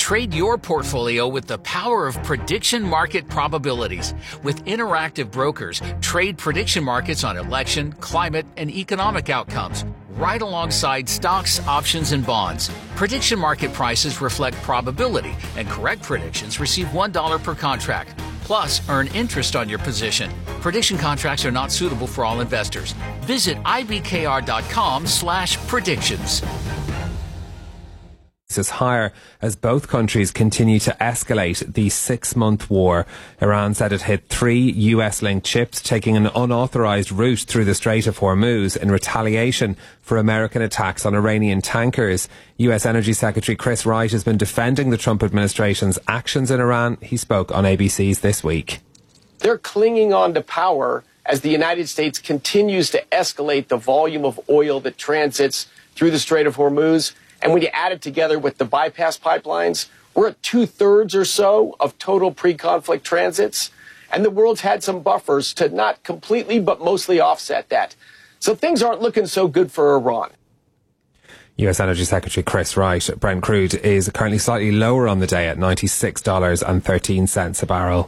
Trade your portfolio with the power of prediction market probabilities. With interactive brokers, trade prediction markets on election, climate, and economic outcomes, right alongside stocks, options, and bonds. Prediction market prices reflect probability, and correct predictions receive $1 per contract. Plus, earn interest on your position. Prediction contracts are not suitable for all investors. Visit ibkr.com/predictions. Is higher as both countries continue to escalate the 6-month war. Iran said it hit 3 US-linked ships taking an unauthorized route through the Strait of Hormuz in retaliation for American attacks on Iranian tankers. US Energy Secretary Chris Wright has been defending the Trump administration's actions in Iran. He spoke on ABC's This Week. They're clinging on to power as the United States continues to escalate the volume of oil that transits through the Strait of Hormuz. And when you add it together with the bypass pipelines, we're at 2/3 or so of total pre-conflict transits. And the world's had some buffers to not completely, but mostly offset that. So things aren't looking so good for Iran. US Energy Secretary Chris Wright. Brent crude is currently slightly lower on the day at $96.13 a barrel.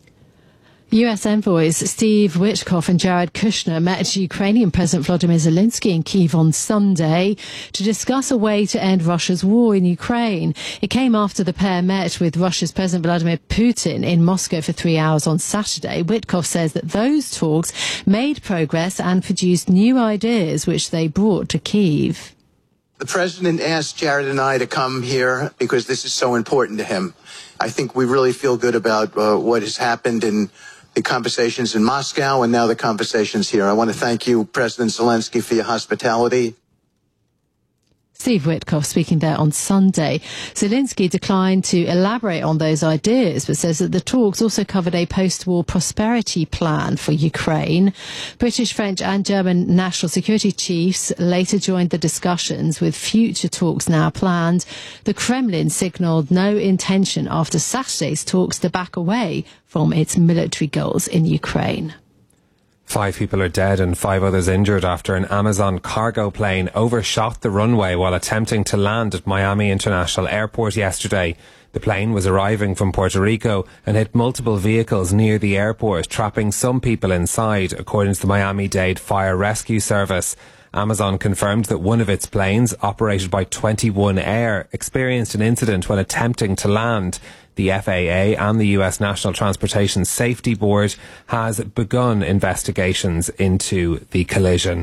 US envoys Steve Witkoff and Jared Kushner met Ukrainian President Volodymyr Zelensky in Kyiv on Sunday to discuss a way to end Russia's war in Ukraine. It came after the pair met with Russia's President Vladimir Putin in Moscow for 3 hours on Saturday. Witkoff says that those talks made progress and produced new ideas which they brought to Kyiv. The president asked Jared and I to come here because this is so important to him. I think we really feel good about what has happened in the conversations in Moscow and now the conversations here. I want to thank you, President Zelensky, for your hospitality. Steve Witkoff speaking there on Sunday. Zelensky declined to elaborate on those ideas, but says that the talks also covered a post-war prosperity plan for Ukraine. British, French and German national security chiefs later joined the discussions, with future talks now planned. The Kremlin signalled no intention after Saturday's talks to back away from its military goals in Ukraine. 5 people are dead and 5 others injured after an Amazon cargo plane overshot the runway while attempting to land at Miami International Airport yesterday. The plane was arriving from Puerto Rico and hit multiple vehicles near the airport, trapping some people inside, according to the Miami-Dade Fire Rescue Service. Amazon confirmed that one of its planes, operated by 21 Air, experienced an incident when attempting to land. The FAA and the US National Transportation Safety Board has begun investigations into the collision.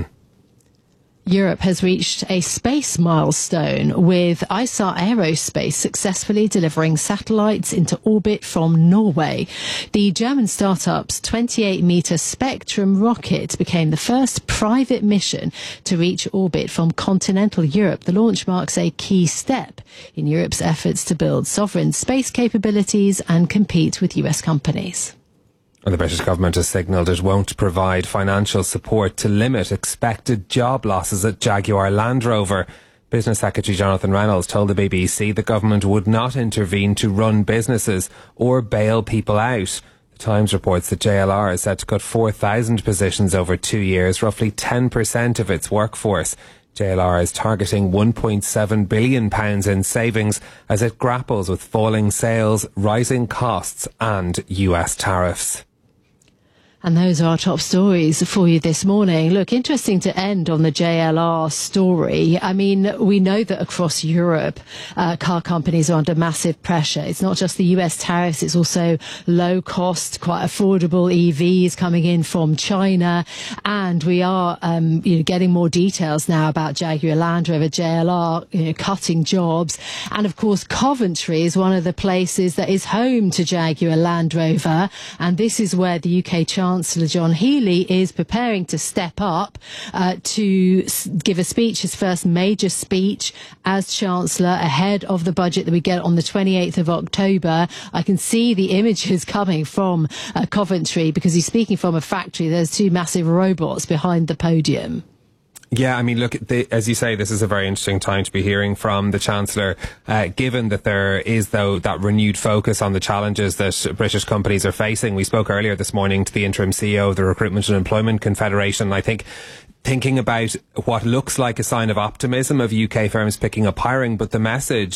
Europe has reached a space milestone, with ISAR Aerospace successfully delivering satellites into orbit from Norway. The German startup's 28-metre Spectrum rocket became the first private mission to reach orbit from continental Europe. The launch marks a key step in Europe's efforts to build sovereign space capabilities and compete with US companies. The British government has signalled it won't provide financial support to limit expected job losses at Jaguar Land Rover. Business Secretary Jonathan Reynolds told the BBC the government would not intervene to run businesses or bail people out. The Times reports that JLR is set to cut 4,000 positions over 2 years, roughly 10% of its workforce. JLR is targeting £1.7 billion in savings as it grapples with falling sales, rising costs and US tariffs. And those are our top stories for you this morning. Look, interesting to end on the JLR story. I mean, we know that across Europe, car companies are under massive pressure. It's not just the US tariffs, it's also low cost, quite affordable EVs coming in from China. And we are getting more details now about Jaguar Land Rover, JLR, cutting jobs. And of course, Coventry is one of the places that is home to Jaguar Land Rover. And this is where the UK Chancellor John Healey is preparing to step up to give a speech, his first major speech as Chancellor ahead of the budget that we get on the 28th of October. I can see the images coming from Coventry because he's speaking from a factory. There's 2 massive robots behind the podium. Yeah, I mean, look, as you say, this is a very interesting time to be hearing from the Chancellor, given that there is, though, that renewed focus on the challenges that British companies are facing. We spoke earlier this morning to the interim CEO of the Recruitment and Employment Confederation. I think thinking about what looks like a sign of optimism of UK firms picking up hiring, but the message